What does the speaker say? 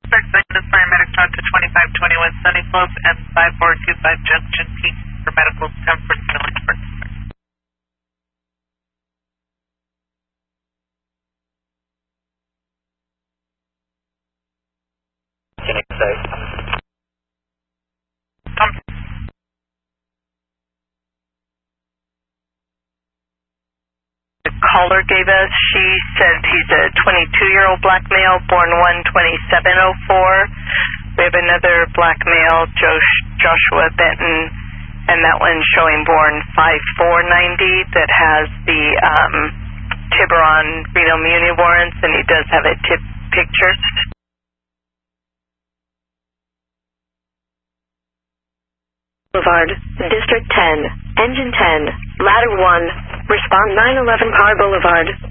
This paramedic talk to 2521 Sunny Slopes and 5425 Junction P for medical comfort Lynchburg. Can you say? The caller gave us, she said he's a 22-year-old black male, born 1/27/04. We have another black male, Joshua Benton, and that one's showing born 5/4/90 that has the Tiburon Reno Muni warrants, and he does have a tip picture. Boulevard, District 10, Engine 10, Ladder 1, respond 911 Car Boulevard.